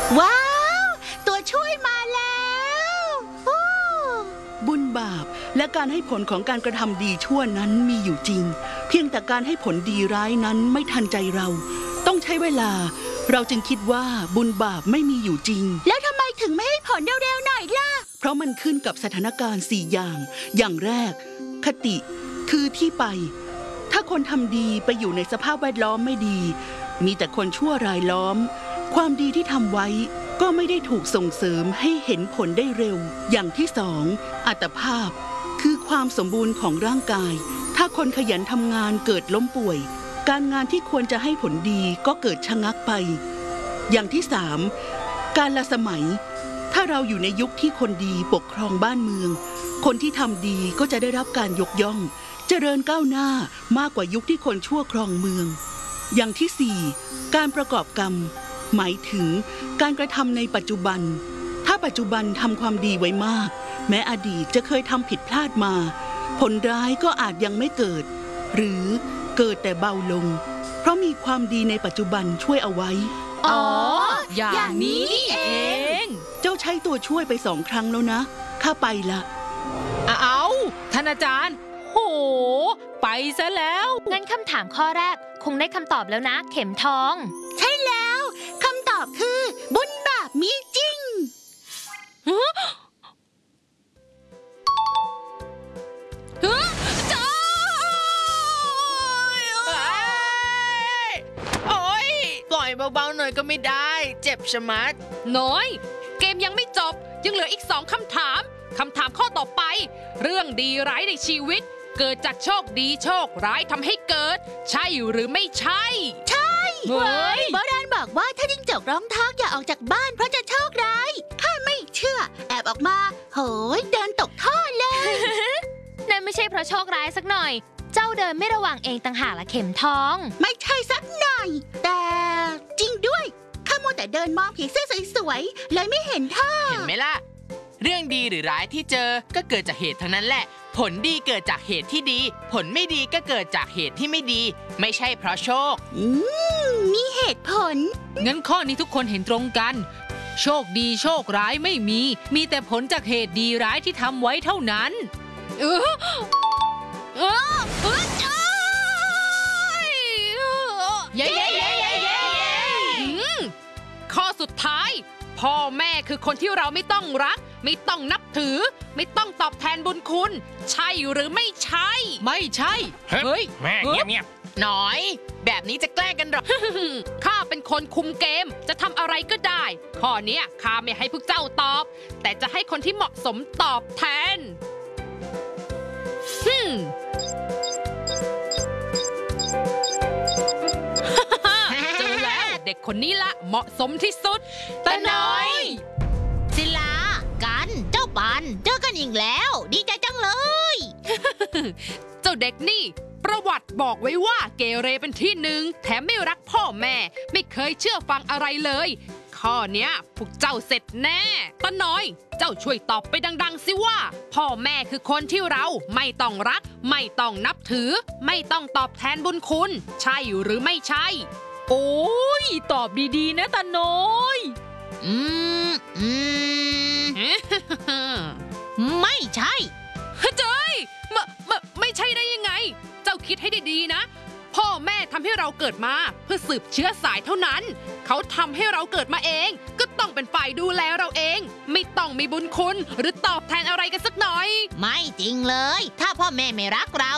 ว้าวตัวช่วยมาแล้วบุญบาปและการให้ผลของการกระทำดีชั่วนั้นมีอยู่จริงเพียงแต่การให้ผลดีร้ายนั้นไม่ทันใจเราต้องใช้เวลาเราจึงคิดว่าบุญบาปไม่มีอยู่จริงแล้วทำไมถึงไม่ให้ผลเร็วๆหน่อยล่ะเพราะมันขึ้นกับสถานการณ์4อย่างแรกคติคือที่ไปถ้าคนทำดีไปอยู่ในสภาพแวดล้อมไม่ดีมีแต่คนชั่วรายล้อมความดีที่ทำไว้ก็ไม่ได้ถูกส่งเสริมให้เห็นผลได้เร็วอย่างที่2อัตภาพคือความสมบูรณ์ของร่างกายถ้าคนขยันทำงานเกิดล้มป่วยการงานที่ควรจะให้ผลดีก็เกิดชะงักไปอย่างที่3การละสมัยถ้าเราอยู่ในยุคที่คนดีปกครองบ้านเมืองคนที่ทำดีก็จะได้รับการยกย่องเจริญก้าวหน้ามากกว่ายุคที่คนชั่วครองเมืองอย่างที่4การประกอบกรรมหมายถึงการกระทำในปัจจุบันถ้าปัจจุบันทำความดีไว้มากแม้อดีตจะเคยทำผิดพลาดมาผลร้ายก็อาจยังไม่เกิดหรือเกิดแต่เบาลงเพราะมีความดีในปัจจุบันช่วยเอาไว้อ๋ออย่างนี้เองเจ้าใช้ตัวช่วยไป2 ครั้งแล้วนะข้าไปละเอาท่านอาจารย์โหไปซะแล้วงั้นคำถามข้อแรกคงได้คำตอบแล้วนะเข็มทองใช่แล้วคำตอบคือบุญบาปมีจริงปล่อยเบาๆหน่อยก็ไม่ได้เจ็บชะมัดน้อยเกมยังไม่จบยังเหลืออีก2 คำถามข้อต่อไปเรื่องดีร้ายในชีวิตเกิดจากโชคดีโชคร้ายทำให้เกิดใช่หรือไม่ใช่ใช่โบราณบอกว่าถ้าจิ้งจกร้องทักอย่าออกจากบ้านเพราะจะโชคร้ายข้าไม่เชื่อแอบออกมาโหยเดินตกท่อเลยนั่นไม่ใช่เพราะโชคร้ายสักหน่อยเจ้าเดินไม่ระวังเองต่างหากละเข็มทองไม่ใช่สักหน่อยแต่จริงด้วยข้ามัวแต่เดินมองผีเสื้อสวยๆเลยไม่เห็นท่อเห็นไหมล่ะเรื่องดีหรือร้ายที่เจอก็เกิดจากเหตุทั้งนั้นแหละผลดีเกิดจากเหตุที่ดีผลไม่ดีก็เกิดจากเหตุที่ไม่ดีไม่ใช่เพราะโชคมีเหตุผลงั้นข้อนี้ทุกคนเห็นตรงกันโชคดีโชคร้ายไม่มีแต่ผลจากเหตุดีร้ายที่ทำไว้เท่านั้นเย้ข้อสุดท้ายพ่อแม่คือคนที่เราไม่ต้องรักไม่ต้องนับถือไม่ต้องตอบแทนบุญคุณใช่หรือไม่ใช่ไม่ใช่เฮ้ยแม่เงียบๆน้อยแบบนี้จะแกล้งกันหรอข้าเป็นคนคุมเกมจะทำอะไรก็ได้ข้อนี้ข้าไม่ให้พวกเจ้าตอบแต่จะให้คนที่เหมาะสมตอบแทนเจอแล้วเด็กคนนี้ละเหมาะสมที่สุดตาน้อยศิลากันเจ้าปันเจอกันอีกแล้วดีใจจังเลยเจ้าเด็กนี่ประวัติบอกไว้ว่าเกเรเป็นที่หนึ่งแถมไม่รักพ่อแม่ไม่เคยเชื่อฟังอะไรเลยข้อเนี้ยพวกเจ้าเสร็จแน่ตาน้อยเจ้าช่วยตอบไปดังๆสิว่าพ่อแม่คือคนที่เราไม่ต้องรักไม่ต้องนับถือไม่ต้องตอบแทนบุญคุณใช่หรือไม่ใช่โอ้ยตอบดีๆนะตาน้อยไม่ใช่เจ้ยไม่ใช่ได้ยังไงเจ้าคิดให้ดีๆนะพ่อแม่ทำให้เราเกิดมาเพื่อสืบเชื้อสายเท่านั้นเขาทำให้เราเกิดมาเองก็ต้องเป็นฝ่ายดูแลเราเองไม่ต้องมีบุญคุณหรือตอบแทนอะไรกันสักหน่อยไม่จริงเลยถ้าพ่อแม่ไม่รักเรา